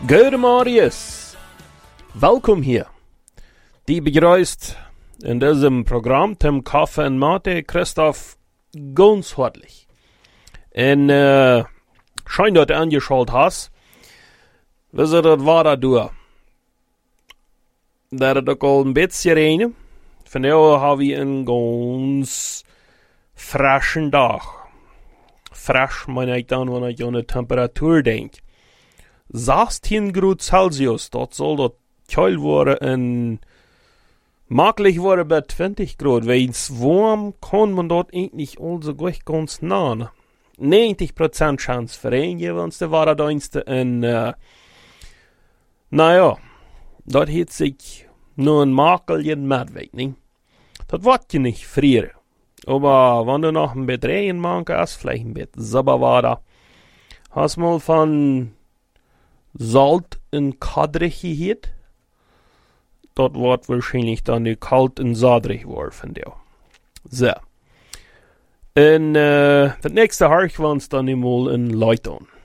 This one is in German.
Gute Marius, welkom hier. Die begrüßt in diesem Programm Tim Kaffee und Mate Christoph ganz herzlich. Und schön, dass du angeschaut hast. Wisst ihr, das war da durch. Da hat auch al ein bisschen regnet. Von daher haben wir einen ganz frischen Tag. Frisch meine ich dann, wenn ich an die Temperatur denke. 16 Grad Celsius, das soll das kühl werden und möglich werden bei 20 Grad. Wenn's warm kann man dort eigentlich also gleich ganz nah. 90% Chance für ihn, jeweils der Warendienste und naja, dort hat sich nur ein Makelchen mitweg, ne? Das wird ja nicht frieren. Aber wenn du noch ein bisschen Regen manke hast, vielleicht ein bisschen Sabberwader, hast mal von Salt in Kadrich gehört. Dort wird wahrscheinlich dann die kalt und sadrig worden von dir. So. Und das nächste Harch war uns dann einmal in Leuton.